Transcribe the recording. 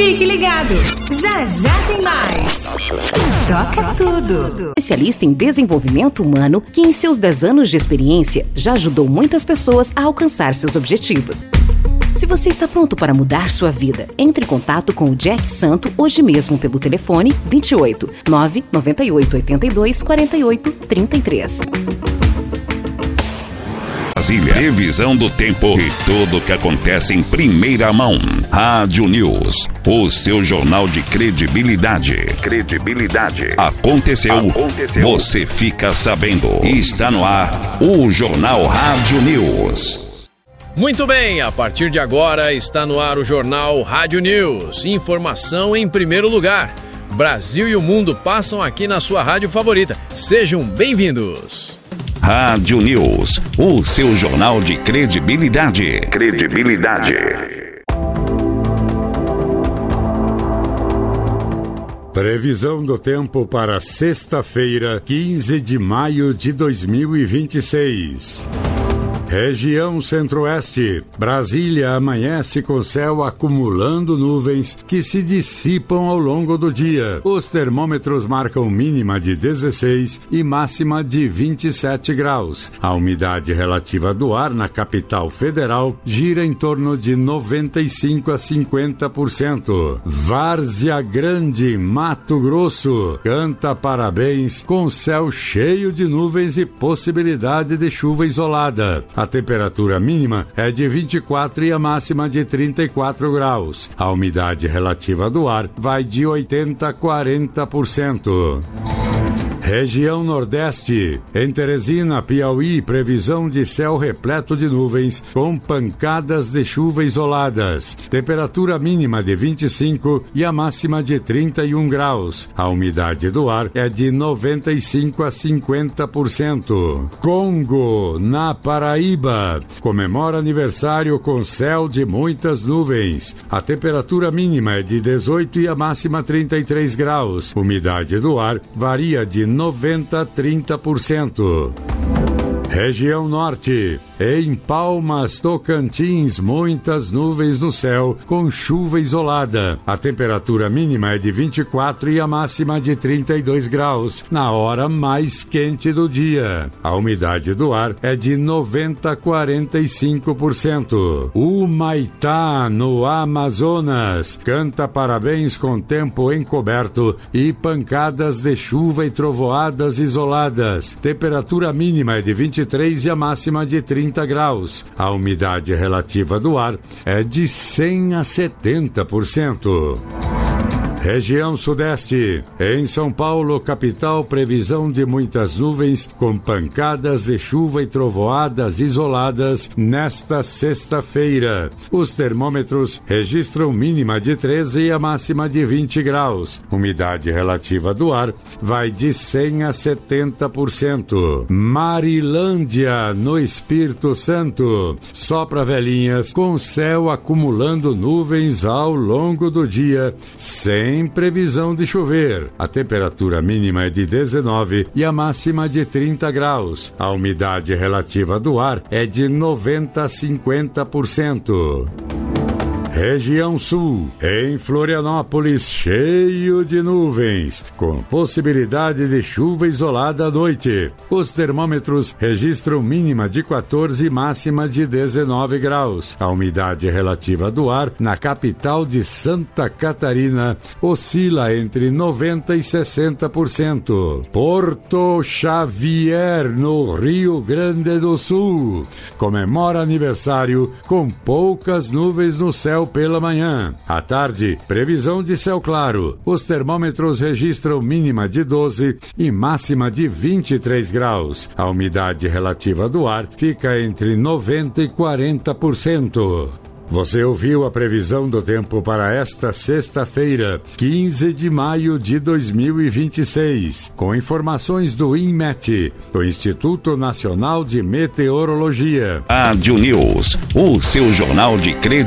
Fique ligado, já já tem mais. Toca tudo. Especialista em desenvolvimento humano que em seus 10 anos de experiência já ajudou muitas pessoas a alcançar seus objetivos. Se você está pronto para mudar sua vida, entre em contato com o Jack Santo hoje mesmo pelo telefone 28 998 82 48 33. Brasília, previsão do tempo e tudo o que acontece em primeira mão. Rádio News, o seu jornal de credibilidade. Aconteceu, você fica sabendo. Está no ar o Jornal Rádio News. Muito bem, a partir de agora está no ar o Jornal Rádio News. Informação em primeiro lugar. Brasil e o mundo passam aqui na sua rádio favorita. Sejam bem-vindos. Rádio News, o seu jornal de credibilidade. Previsão do tempo para sexta-feira, 15 de maio de 2026. Região Centro-Oeste. Brasília amanhece com céu acumulando nuvens que se dissipam ao longo do dia. Os termômetros marcam mínima de 16 e máxima de 27 graus. A umidade relativa do ar na capital federal gira em torno de 95 a 50%. Várzea Grande, Mato Grosso, canta parabéns com céu cheio de nuvens e possibilidade de chuva isolada. A temperatura mínima é de 24 e a máxima de 34 graus. A umidade relativa do ar vai de 80 a 40%. Região Nordeste. Em Teresina, Piauí, previsão de céu repleto de nuvens com pancadas de chuva isoladas. Temperatura mínima de 25 e a máxima de 31 graus. A umidade do ar é de 95 a 50%. Congo, na Paraíba. Comemora aniversário com céu de muitas nuvens. A temperatura mínima é de 18 e a máxima 33 graus. Umidade do ar varia de 90 a 30%. Região Norte. Em Palmas, Tocantins, muitas nuvens no céu, com chuva isolada. A temperatura mínima é de 24 e a máxima de 32 graus, na hora mais quente do dia. A umidade do ar é de 90 a 45%. Humaitá, no Amazonas, canta parabéns com tempo encoberto e pancadas de chuva e trovoadas isoladas. Temperatura mínima é de 23 e a máxima de 30 graus. A umidade relativa do ar é de 100 a 70%. Região Sudeste. Em São Paulo, capital, previsão de muitas nuvens com pancadas de chuva e trovoadas isoladas nesta sexta-feira. Os termômetros registram mínima de 13 e a máxima de 20 graus. Umidade relativa do ar vai de 100 a 70%. Marilândia, no Espírito Santo. Sopra velhinhas com céu acumulando nuvens ao longo do dia, sem previsão de chover. A temperatura mínima é de 19 e a máxima de 30 graus. A umidade relativa do ar é de 90 a 50%. Região Sul. Em Florianópolis, cheio de nuvens, com possibilidade de chuva isolada à noite. Os termômetros registram mínima de 14 e máxima de 19 graus. A umidade relativa do ar na capital de Santa Catarina oscila entre 90 e 60%. Porto Xavier, no Rio Grande do Sul, comemora aniversário com poucas nuvens no céu pela manhã. À tarde, previsão de céu claro. Os termômetros registram mínima de 12 e máxima de 23 graus. A umidade relativa do ar fica entre 90 e 40%. Você ouviu a previsão do tempo para esta sexta-feira, 15 de maio de 2026, com informações do INMET, o Instituto Nacional de Meteorologia. Rádio News, o seu jornal de credibilidade.